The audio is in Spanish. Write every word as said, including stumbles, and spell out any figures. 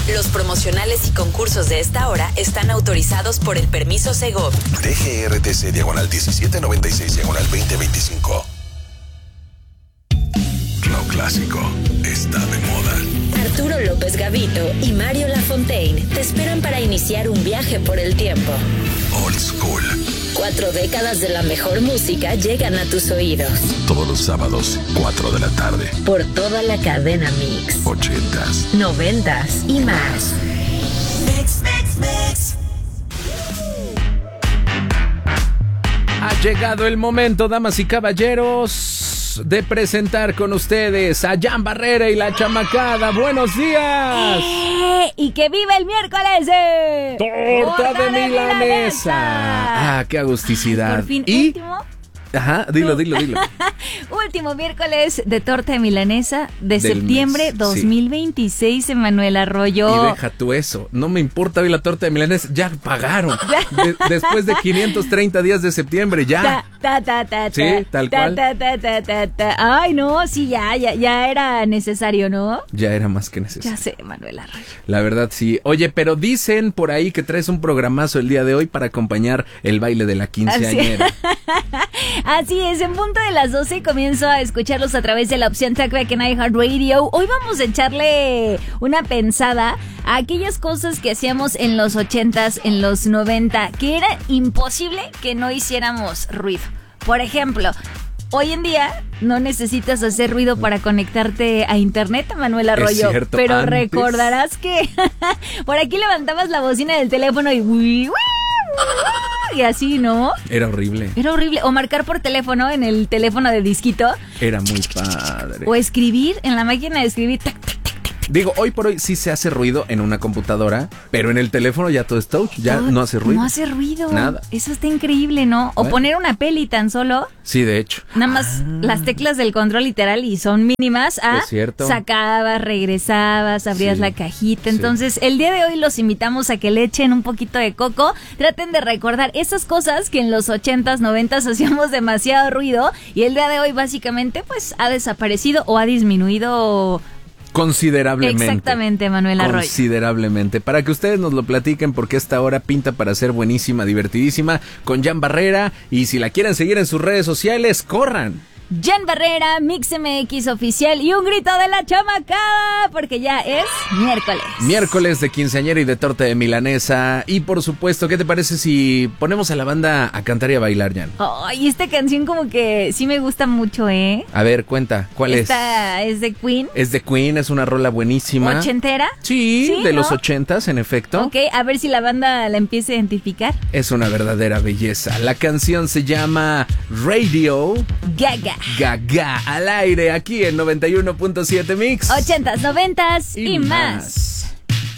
Los promocionales y concursos de esta hora están autorizados por el permiso Segov. D G R T C diagonal diecisiete noventa y seis diagonal veinte veinticinco. Lo clásico está de moda. Arturo López Gavito y Mario Lafontaine te esperan para iniciar un viaje por el tiempo. Old School. Cuatro décadas de la mejor música llegan a tus oídos. Todos los sábados, cuatro de la tarde. Por toda la cadena Mix. Ochentas. Noventas y más. Mix, mix, mix. Ha llegado el momento, damas y caballeros, de presentar con ustedes a Jan Barrera y la Chamacada. ¡Buenos días! ¡Eh! ¡Y que viva el miércoles de ¡Torta, Torta de, de milanesa! milanesa! ¡Ah, qué agusticidad! Por fin, ¿Y? último... Ajá, dilo, dilo, dilo. Último miércoles de torta de milanesa de Del septiembre mes, dos mil veintiséis, sí. Emanuel Arroyo. Y deja tú eso, no me importa hoy la torta de milanesa, ya pagaron. De, después de quinientos treinta días de septiembre, ya. Ta, ta, ta, ta, sí, tal ta, cual. Ta, ta, ta, ta, ta. Ay, no, sí, ya, ya, ya era necesario, ¿no? Ya era más que necesario. Ya sé, Emanuel Arroyo. La verdad, sí. Oye, pero dicen por ahí que traes un programazo el día de hoy para acompañar el baile de la quinceañera. Así, Así es, en punto de las doce comienzo a escucharlos a través de la opción Talkback en iHeartRadio. Hoy vamos a echarle una pensada a aquellas cosas que hacíamos en los ochentas, en los noventa, que era imposible que no hiciéramos ruido. Por ejemplo, hoy en día no necesitas hacer ruido para conectarte a internet, Manuel Arroyo. Es cierto, pero antes... recordarás que por aquí levantabas la bocina del teléfono y... y así, ¿no? Era horrible. Era horrible. O marcar por teléfono en el teléfono de disquito. Era muy padre. O escribir en la máquina de escribir. Tac, tac, tac, tac. Digo, hoy por hoy sí se hace ruido en una computadora, pero en el teléfono ya todo es touch, ya no, no hace ruido. No hace ruido. Nada. Eso está increíble, ¿no? O bueno. Poner una peli tan solo. Sí, de hecho. Nada más ah. las teclas del control literal y son mínimas. ¿Ah? Es cierto. Sacabas, regresabas, abrías sí. la cajita. Entonces, sí. el día de hoy los invitamos a que le echen un poquito de coco. Traten de recordar esas cosas que en los ochentas, noventas hacíamos demasiado ruido y el día de hoy básicamente pues ha desaparecido o ha disminuido... Considerablemente. Exactamente, Manuel Arroyo. Considerablemente. Para que ustedes nos lo platiquen, porque esta hora pinta para ser buenísima, divertidísima, con Jan Barrera. Y si la quieren seguir en sus redes sociales, corran. Jan Barrera, Mix M X oficial y un grito de la chamacada, porque ya es miércoles. Miércoles de quinceañera y de torta de milanesa. Y por supuesto, ¿qué te parece si ponemos a la banda a cantar y a bailar, Jan? Ay, esta canción como que sí me gusta mucho, ¿eh? A ver, cuenta, ¿cuál esta es? Esta es de Queen. Es de Queen, es una rola buenísima. ¿Ochentera? Sí, ¿Sí, de no? los ochentas, en efecto. Ok, a ver si la banda la empieza a identificar. Es una verdadera belleza. La canción se llama Radio Gaga. Gaga, al aire, aquí en noventa y uno punto siete Mix. Ochentas, noventas y, y más. más.